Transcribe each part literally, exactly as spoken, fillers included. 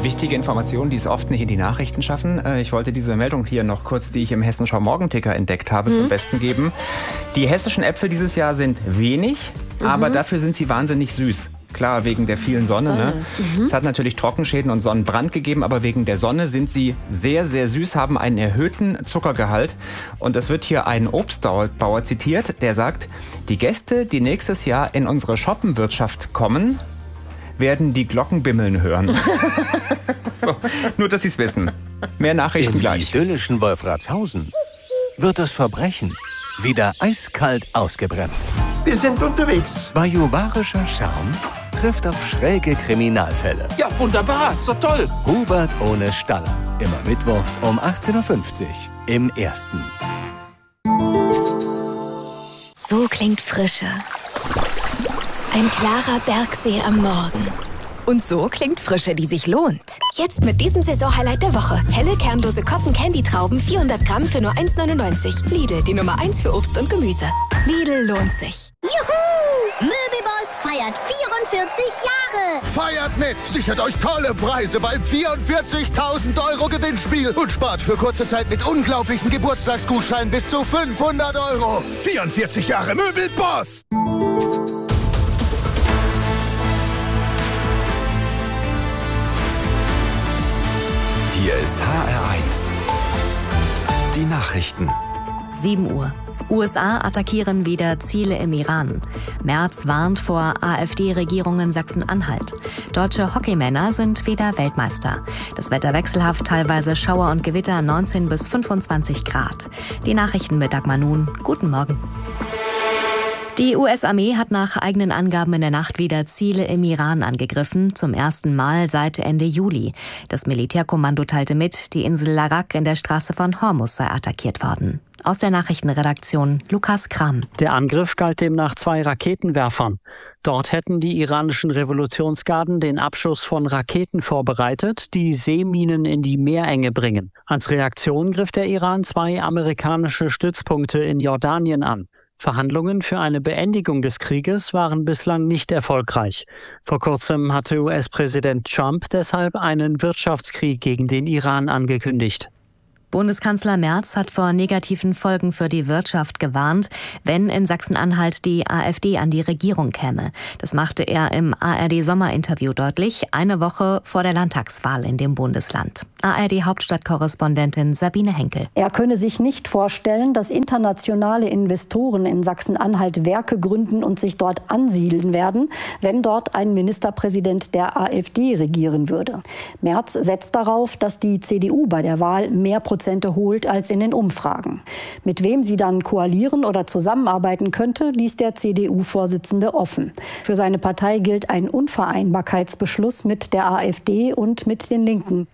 wichtige Informationen, die es oft nicht in die Nachrichten schaffen. Ich wollte diese Meldung hier noch kurz, die ich im Hessenschau Morgenticker entdeckt habe, mhm. zum Besten geben. Die hessischen Äpfel dieses Jahr sind wenig, mhm. aber dafür sind sie wahnsinnig süß. Klar, wegen der vielen Sonne. Sonne. Ne? Mhm. Es hat natürlich Trockenschäden und Sonnenbrand gegeben, aber wegen der Sonne sind sie sehr, sehr süß, haben einen erhöhten Zuckergehalt. Und es wird hier ein Obstbauer zitiert, der sagt, die Gäste, die nächstes Jahr in unsere Shoppenwirtschaft kommen, werden die Glocken bimmeln hören. So, nur, dass Sie es wissen. Mehr Nachrichten Im gleich. Im idyllischen Wolfratshausen wird das Verbrechen wieder eiskalt ausgebremst. Wir sind unterwegs. Bajuwarischer Charme trifft auf schräge Kriminalfälle. Ja, wunderbar, ist doch toll. Hubert ohne Staller. Immer mittwochs um achtzehn Uhr fünfzig im Ersten. So klingt Frische. Ein klarer Bergsee am Morgen. Und so klingt Frische, die sich lohnt. Jetzt mit diesem Saisonhighlight der Woche. Helle, kernlose Cotton-Candy-Trauben, vierhundert Gramm für nur eins neunundneunzig. Lidl, die Nummer eins für Obst und Gemüse. Lidl lohnt sich. Juhu! Möbelboss feiert vierundvierzig Jahre. Feiert mit! Sichert euch tolle Preise beim vierundvierzigtausend Euro Gewinnspiel und spart für kurze Zeit mit unglaublichen Geburtstagsgutscheinen bis zu fünfhundert Euro. vierundvierzig Jahre Möbelboss! Hier ist H R eins. Die Nachrichten. sieben Uhr. U S A attackieren wieder Ziele im Iran. Merz warnt vor AfD-Regierung in Sachsen-Anhalt. Deutsche Hockeymänner sind wieder Weltmeister. Das Wetter wechselhaft, teilweise Schauer und Gewitter, neunzehn bis fünfundzwanzig Grad. Die Nachrichten mit Dagmar Nun. Guten Morgen. Die U S-Armee hat nach eigenen Angaben in der Nacht wieder Ziele im Iran angegriffen, zum ersten Mal seit Ende Juli. Das Militärkommando teilte mit, die Insel Larak in der Straße von Hormuz sei attackiert worden. Aus der Nachrichtenredaktion Lukas Kram. Der Angriff galt demnach zwei Raketenwerfern. Dort hätten die iranischen Revolutionsgarden den Abschuss von Raketen vorbereitet, die Seeminen in die Meerenge bringen. Als Reaktion griff der Iran zwei amerikanische Stützpunkte in Jordanien an. Verhandlungen für eine Beendigung des Krieges waren bislang nicht erfolgreich. Vor kurzem hatte U S-Präsident Trump deshalb einen Wirtschaftskrieg gegen den Iran angekündigt. Bundeskanzler Merz hat vor negativen Folgen für die Wirtschaft gewarnt, wenn in Sachsen-Anhalt die AfD an die Regierung käme. Das machte er im A R D-Sommerinterview deutlich, eine Woche vor der Landtagswahl in dem Bundesland. A R D-Hauptstadtkorrespondentin Sabine Henkel. Er könne sich nicht vorstellen, dass internationale Investoren in Sachsen-Anhalt Werke gründen und sich dort ansiedeln werden, wenn dort ein Ministerpräsident der AfD regieren würde. Merz setzt darauf, dass die C D U bei der Wahl mehr Prozente holt als in den Umfragen. Mit wem sie dann koalieren oder zusammenarbeiten könnte, ließ der C D U-Vorsitzende offen. Für seine Partei gilt ein Unvereinbarkeitsbeschluss mit der AfD und mit den Linken.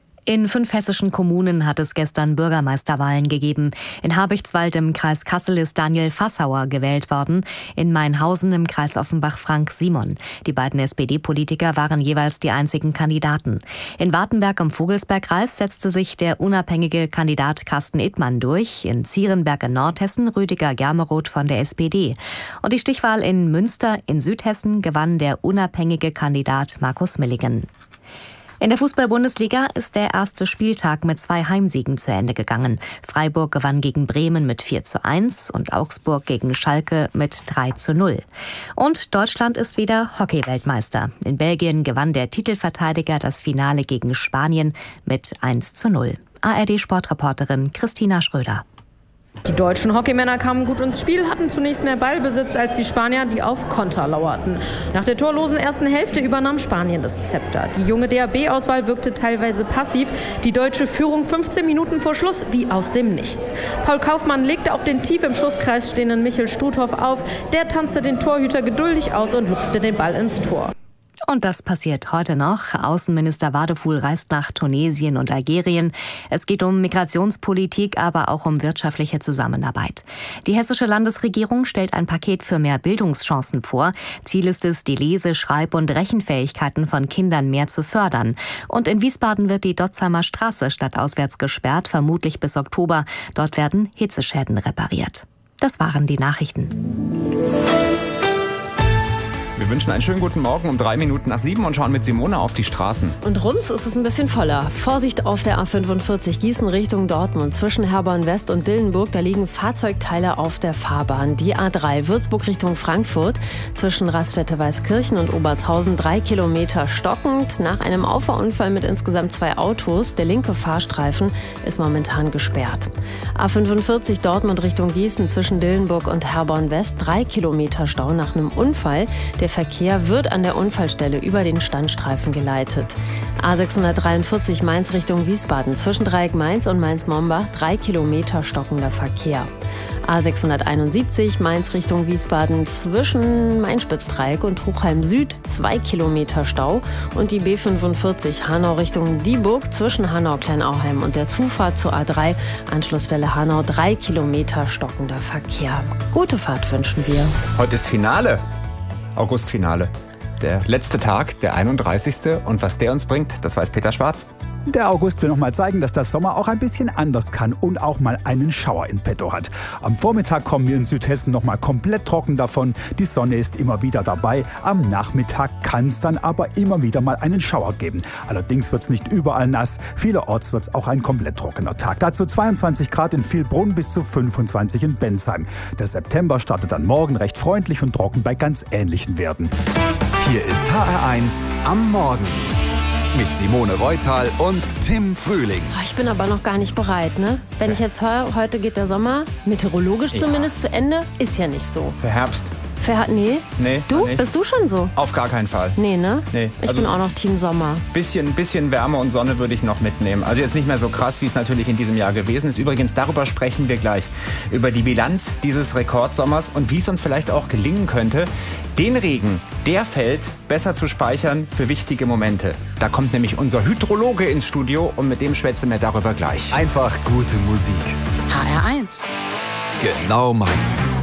In fünf hessischen Kommunen hat es gestern Bürgermeisterwahlen gegeben. In Habichtswald im Kreis Kassel ist Daniel Fassauer gewählt worden, in Mainhausen im Kreis Offenbach Frank Simon. Die beiden S P D-Politiker waren jeweils die einzigen Kandidaten. In Wartenberg im Vogelsbergkreis setzte sich der unabhängige Kandidat Carsten Ittmann durch, in Zierenberg in Nordhessen Rüdiger Germeroth von der S P D. Und die Stichwahl in Münster in Südhessen gewann der unabhängige Kandidat Markus Milligen. In der Fußball-Bundesliga ist der erste Spieltag mit zwei Heimsiegen zu Ende gegangen. Freiburg gewann gegen Bremen mit vier zu eins und Augsburg gegen Schalke mit drei zu null. Und Deutschland ist wieder Hockey-Weltmeister. In Belgien gewann der Titelverteidiger das Finale gegen Spanien mit eins zu null. A R D-Sportreporterin Christina Schröder. Die deutschen Hockeymänner kamen gut ins Spiel, hatten zunächst mehr Ballbesitz als die Spanier, die auf Konter lauerten. Nach der torlosen ersten Hälfte übernahm Spanien das Zepter. Die junge D A B-Auswahl wirkte teilweise passiv. Die deutsche Führung fünfzehn Minuten vor Schluss wie aus dem Nichts. Paul Kaufmann legte auf den tief im Schusskreis stehenden Michel Struthoff auf. Der tanzte den Torhüter geduldig aus und lupfte den Ball ins Tor. Und das passiert heute noch. Außenminister Wadefuhl reist nach Tunesien und Algerien. Es geht um Migrationspolitik, aber auch um wirtschaftliche Zusammenarbeit. Die hessische Landesregierung stellt ein Paket für mehr Bildungschancen vor. Ziel ist es, die Lese-, Schreib- und Rechenfähigkeiten von Kindern mehr zu fördern. Und in Wiesbaden wird die Dotzheimer Straße stadtauswärts gesperrt, vermutlich bis Oktober. Dort werden Hitzeschäden repariert. Das waren die Nachrichten. Wir Wir wünschen einen schönen guten Morgen um drei Minuten nach sieben und schauen mit Simone auf die Straßen. Und rums ist es ein bisschen voller. Vorsicht auf der A fünfundvierzig Gießen Richtung Dortmund. Zwischen Herborn West und Dillenburg, da liegen Fahrzeugteile auf der Fahrbahn. Die A drei Würzburg Richtung Frankfurt. Zwischen Raststätte Weißkirchen und Obertshausen drei Kilometer stockend. Nach einem Auffahrunfall mit insgesamt zwei Autos. Der linke Fahrstreifen ist momentan gesperrt. A fünfundvierzig Dortmund Richtung Gießen zwischen Dillenburg und Herborn West. Drei Kilometer Stau nach einem Unfall. Der Verkehr wird an der Unfallstelle über den Standstreifen geleitet. A sechshundertdreiundvierzig Mainz Richtung Wiesbaden. Zwischen Dreieck Mainz und Mainz-Mombach drei Kilometer stockender Verkehr. A sechshunderteinundsiebzig Mainz Richtung Wiesbaden zwischen Main-Spitz-Dreieck und Hochheim Süd zwei Kilometer Stau. Und die B fünfundvierzig Hanau Richtung Dieburg zwischen Hanau-Kleinauheim und der Zufahrt zur A drei, Anschlussstelle Hanau, drei Kilometer stockender Verkehr. Gute Fahrt wünschen wir. Heute ist Finale. Augustfinale. Der letzte Tag, der einunddreißigste Und was der uns bringt, das weiß Peter Schwarz. Der August will noch mal zeigen, dass der Sommer auch ein bisschen anders kann und auch mal einen Schauer in petto hat. Am Vormittag kommen wir in Südhessen noch mal komplett trocken davon. Die Sonne ist immer wieder dabei. Am Nachmittag kann es dann aber immer wieder mal einen Schauer geben. Allerdings wird es nicht überall nass. Vielerorts wird es auch ein komplett trockener Tag. Dazu zweiundzwanzig Grad in Vilbrunn bis zu fünfundzwanzig in Bensheim. Der September startet dann morgen recht freundlich und trocken bei ganz ähnlichen Werten. Hier ist H R eins am Morgen. Mit Simone Reutal und Tim Frühling. Ich bin aber noch gar nicht bereit, ne? Wenn ich jetzt höre, heute geht der Sommer, meteorologisch ja. zumindest zu Ende, ist ja nicht so. Für Herbst. Für, nee? Nee. Du? Nee. Bist du schon so? Auf gar keinen Fall. Nee, ne? Nee. Ich also bin auch noch Team Sommer. Bisschen, bisschen Wärme und Sonne würde ich noch mitnehmen. Also jetzt nicht mehr so krass, wie es natürlich in diesem Jahr gewesen ist. Übrigens, darüber sprechen wir gleich. Über die Bilanz dieses Rekordsommers und wie es uns vielleicht auch gelingen könnte, den Regen, der fällt, besser zu speichern für wichtige Momente. Da kommt nämlich unser Hydrologe ins Studio und mit dem schwätzen wir darüber gleich. Einfach gute Musik. H R eins. Genau meins.